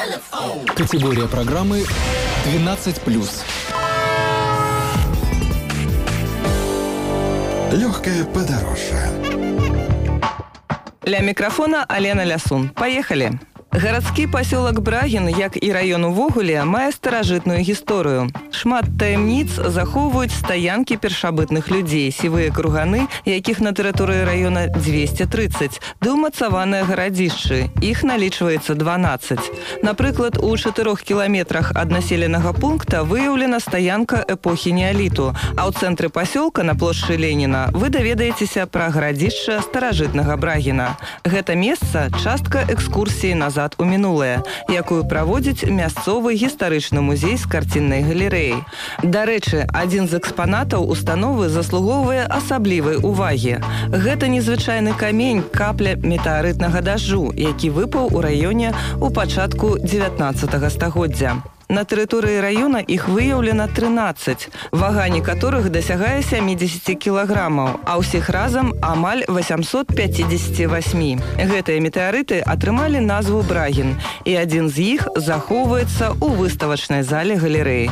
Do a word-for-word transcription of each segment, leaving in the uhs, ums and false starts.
Категория программы двенадцать плюс. Легкое подорожье. Ля микрофона Алена Лясун. Поехали! Гарадскі пасёлак Брагін, як і раён увогуле, мае старажытную гісторыю. Шмат таямніц захоўваюць стаянкі першабытных людзей, сівыя круганы, якіх на тэрыторыі раёна дзвесце трыццаць, ды ўмацаваныя гарадзішчы. Іх налічваецца дванаццаць. Напрыклад, у чатырох кіламетрах ад населенага пункта выяўлена стаянка эпохі неаліту, а ў цэнтры пасёлка на плошчы Леніна вы даведаецеся пра гарадзішча старажытнага Брагіна. Гэта месца – частка экскурсіі назад у мінулае, якую праводзіць мясцовы гістарычны музей з карціннай галерэяй. Дарэчы, адзін з экспанатаў установы заслугоўвае асаблівай увагі. Гэта незвычайны камень, капля метэарытнага дажджу, які выпаў у раёне ў пачатку дзевятнаццатага стагоддзя. На тэрыторыі раёна іх выяўлена трынаццаць, вага некаторых дасягае сямідзесят кілаграмаў, а ўсіх разам амаль восемьсот пятьдесят восемь. Гэтыя метэарыты атрымалі назву Брагін, і адзін з іх захоўваецца ў выставачнай зале галерэі.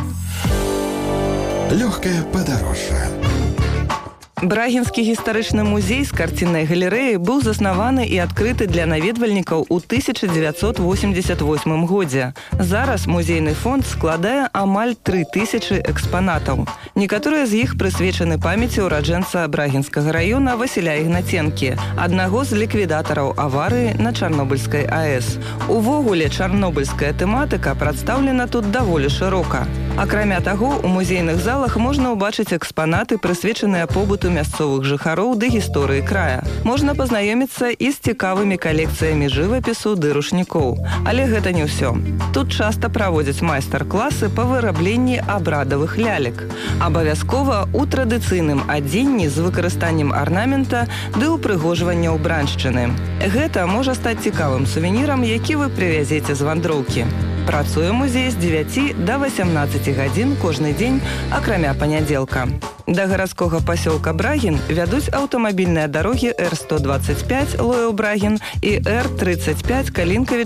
Легкое подорожье. Брагінскі гістарычны музей з карціннай галерэі быў заснаваны і адкрыты для наведвальнікаў у тысяча дзевяцьсот восемьдесят восьмым годзе. Зараз музейны фонд складае амаль тры тысячы экспанатаў. Некаторыя з іх прысвечаны памяці ўраджэнца Брагінскага раёна Васіля Ігнаценкі, аднаго з ліквідатараў аварыі на Чарнобыльскай АЭС. Увогуле, чарнобыльская тэматыка прадстаўлена тут даволі шырока. Акрамя таго, у музейных залах можна ўбачыць экспанаты, прысвечаныя побыту мясцовых жыхароў ды гісторыі края. Можна пазнаёміцца і з цікавымі калекцыямі жывапісу ды рушнікоў. Але гэта не ўсё. Тут часта праводзяць майстар-класы па вырабленні абрадавых лялек. Абавязкова ў традыцыйным адзенні з выкарыстаннем арнамента ды ўпрыгожвання ўбраншчыны. Гэта можа стаць цікавым сувенірам, які вы прывязеце з вандроўкі. Працуе музей з дзевяці да васямнаццаці гадзін кожны дзень, акрамя панядзелка. Да гарадскога пасёлка Брагін вядуць аўтамабільныя дарогі Р сто двадцать пять Лоеў-Брагін і Р тридцать пять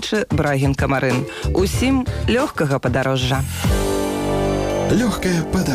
Калінкавічы-Брагін-Камарын. Усім лёгкага падарожжа. Легкое подорожье.